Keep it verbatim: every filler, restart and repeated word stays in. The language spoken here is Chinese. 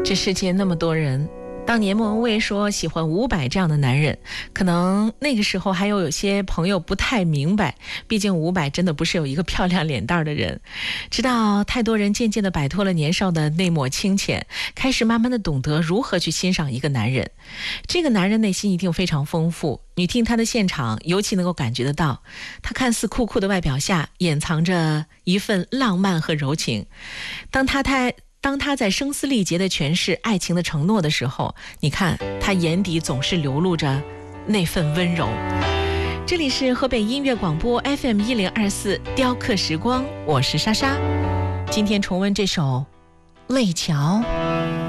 这世界那么多人，当年莫文蔚说喜欢伍佰这样的男人，可能那个时候还有有些朋友不太明白，毕竟伍佰真的不是有一个漂亮脸蛋的人。直到太多人渐渐地摆脱了年少的那抹清浅，开始慢慢地懂得如何去欣赏一个男人。这个男人内心一定非常丰富，你听他的现场尤其能够感觉得到，他看似酷酷的外表下掩藏着一份浪漫和柔情。当他太当他在声嘶力竭地诠释爱情的承诺的时候，你看他眼底总是流露着那份温柔。这里是河北音乐广播 F M 一零二四雕刻时光，我是莎莎。今天重温这首泪桥。